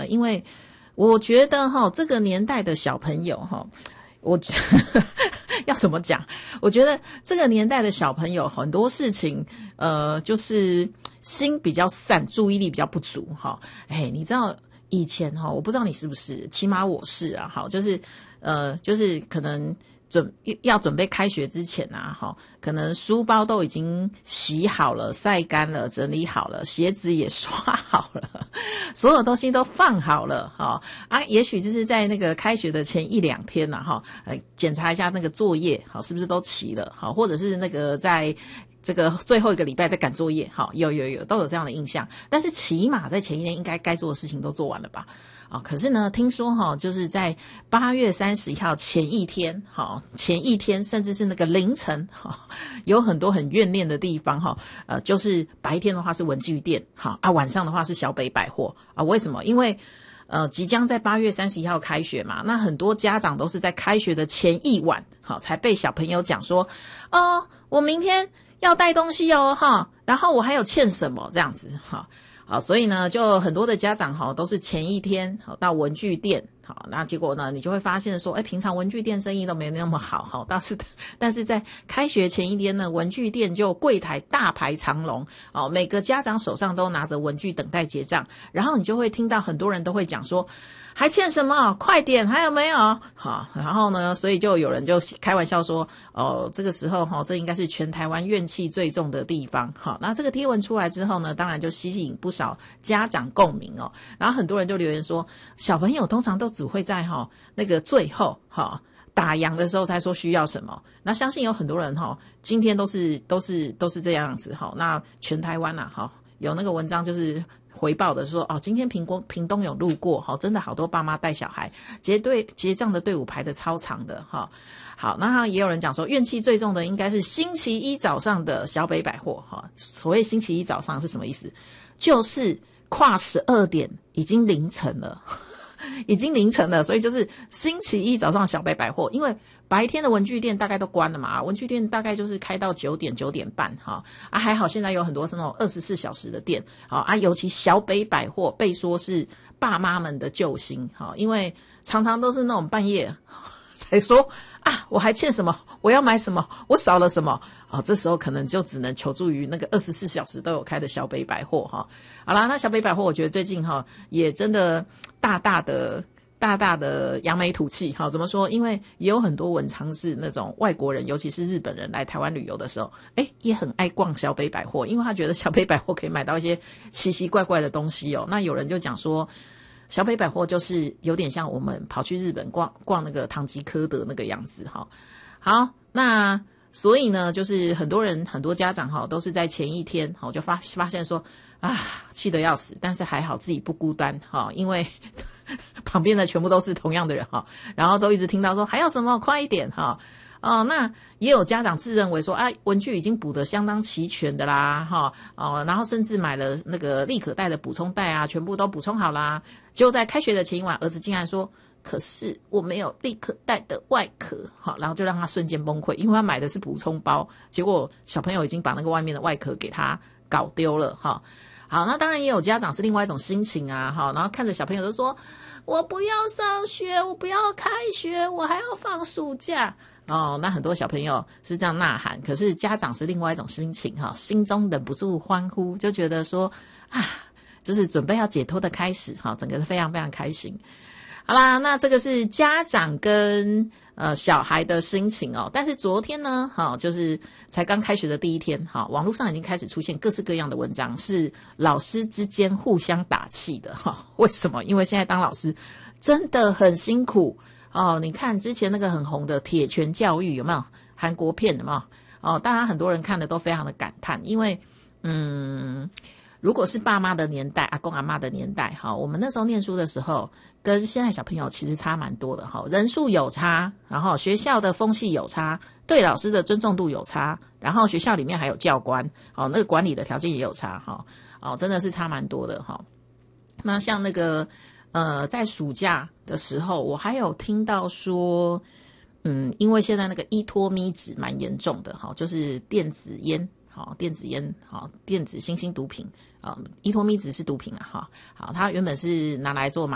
因为我觉得这个年代的小朋友我要怎么讲？我觉得这个年代的小朋友很多事情，就是心比较散，注意力比较不足你知道以前我不知道你是不是，起码我是啊，就是可能要准备开学之前啊，可能书包都已经洗好了、晒干了、整理好了，鞋子也刷好了，所有东西都放好了也许就是在那个开学的前1-2天检查一下那个作业是不是都齐了或者是那个在这个最后一个礼拜在赶作业有都有这样的印象，但是起码在前一天应该做的事情都做完了吧可是呢听说就是在8月30号前一天甚至是那个凌晨有很多很怨念的地方就是白天的话是文具店晚上的话是小北百货为什么？因为即将在8月31号开学嘛，那很多家长都是在开学的前一晚才被小朋友讲说我明天要带东西然后我还有欠什么这样子所以呢就很多的家长都是前一天到文具店那结果呢你就会发现说平常文具店生意都没那么好但是在开学前一天呢，文具店就柜台大排长龙每个家长手上都拿着文具等待结账，然后你就会听到很多人都会讲说还欠什么？快点，还有没有？然后呢，所以就有人就开玩笑说，这个时候这应该是全台湾怨气最重的地方。那这个贴文出来之后呢，当然就吸引不少家长共鸣然后很多人就留言说，小朋友通常都只会在那个最后打烊的时候才说需要什么。那相信有很多人今天都是这样子那全台湾有那个文章就是回报的说今天屏东有路过真的好多爸妈带小孩结账的队伍排得超长的好，那也有人讲说怨气最重的应该是星期一早上的小北百货所谓星期一早上是什么意思？就是跨12点已经凌晨了已经凌晨了，所以就是星期一早上小北百货，因为白天的文具店大概都关了嘛，文具店大概就是开到9点9点半还好现在有很多是那种24小时的店尤其小北百货被说是爸妈们的救星因为常常都是那种半夜才说我还欠什么，我要买什么，我少了什么这时候可能就只能求助于那个24小时都有开的小北百货好啦，那小北百货我觉得最近也真的大大的扬眉吐气怎么说？因为也有很多文章是那种外国人尤其是日本人来台湾旅游的时候也很爱逛小北百货，因为他觉得小北百货可以买到一些奇奇怪怪的东西那有人就讲说小北百货就是有点像我们跑去日本逛那个唐吉诃德那个样子好，那所以呢就是很多家长都是在前一天就发现说气得要死，但是还好自己不孤单因为旁边的全部都是同样的人然后都一直听到说还有什么快一点那也有家长自认为说文具已经补得相当齐全的啦然后甚至买了那个立可带的补充袋全部都补充好啦，就在开学的前一晚儿子竟然说可是我没有立可带的外壳然后就让他瞬间崩溃，因为他买的是补充包，结果小朋友已经把那个外面的外壳给他搞丢了好，那当然也有家长是另外一种心情然后看着小朋友就说我不要上学，我不要开学，我还要放暑假那很多小朋友是这样呐喊，可是家长是另外一种心情心中忍不住欢呼，就觉得说就是准备要解脱的开始整个非常非常开心。好啦，那这个是家长跟小孩的心情但是昨天呢就是才刚开学的第一天网络上已经开始出现各式各样的文章，是老师之间互相打气的为什么？因为现在当老师真的很辛苦你看之前那个很红的铁拳教育有没有？韩国片有没有当然很多人看的都非常的感叹，因为如果是爸妈的年代，阿公阿嬷的年代我们那时候念书的时候跟现在小朋友其实差蛮多的人数有差，然后学校的风气有差，对老师的尊重度有差，然后学校里面还有教官那个管理的条件也有差真的是差蛮多的那像那个在暑假的时候我还有听到说因为现在那个依托咪子蛮严重的就是电子烟电子新兴毒品依托咪子是毒品好，它原本是拿来做